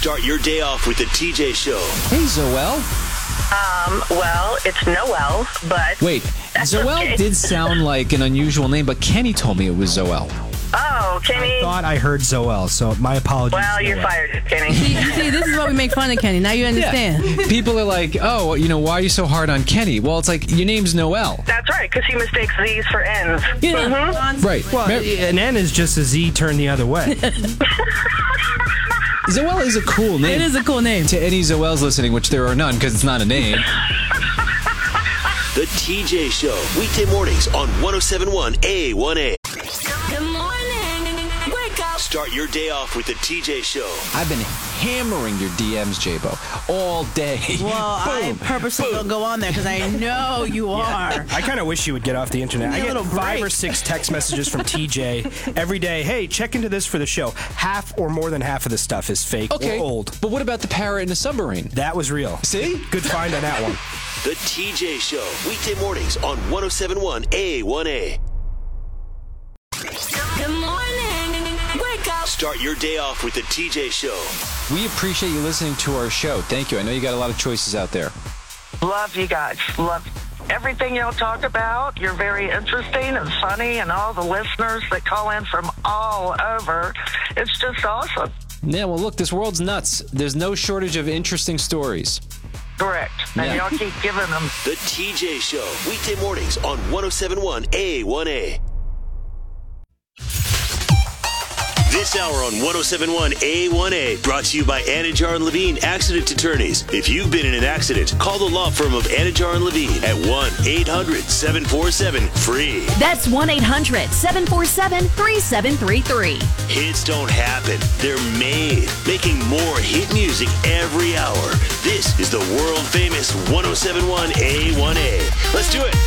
Start your day off with the TJ Show. Hey, Zoel. Well, it's Noel, but... Wait, Zoel okay. did sound like an unusual name, but Kenny told me it was Zoel. Oh, Kenny. I thought I heard Zoel, so my apologies. Well, you're Zoel. fired, Kenny. See, this is what we make fun of Kenny. Now you understand. Yeah. People are like, oh, why are you so hard on Kenny? Well, it's like, your name's Noel. That's right, because he mistakes Z's for N's. Yeah. Right. Well, an N is just a Z turned the other way. Zoel is a cool name. It is a cool name. To any Zoels listening, which there are none because it's not a name. The TJ Show, weekday mornings on 107.1 A1A. Good morning. Wake up. Start your day off with the TJ Show. I've been hammering your DMs, J-Bo, all day. Well, I purposely don't go on there because I know you are. I kind of wish you would get off the internet. I Give me a get little 5 or break. 6 text messages from TJ every day. Hey, check into this for the show. Half or more than half of the stuff is fake Okay, or old. but what about the parrot in a submarine? That was real. See? Good find on that one. The TJ Show, weekday mornings on 107.1 A1A. Good morning. Wake up. Start your day off with the TJ Show. We appreciate you listening to our show. Thank you. I know you got a lot of choices out there. Love you guys. Love everything y'all talk about. You're very interesting and funny, and all the listeners that call in from all over. It's just awesome. Yeah, well, look, this world's nuts. There's no shortage of interesting stories. Correct. And Yeah. y'all keep giving them. The TJ Show, weekday mornings on 107.1 A1A. This hour on 107.1 A1A, brought to you by Anajar and Levine Accident Attorneys. If you've been in an accident, call the law firm of Anajar and Levine at 1-800-747-FREE. That's 1-800-747-3733. Hits don't happen, they're made. Making more hit music every hour. This is the world famous 107.1 A1A. Let's do it.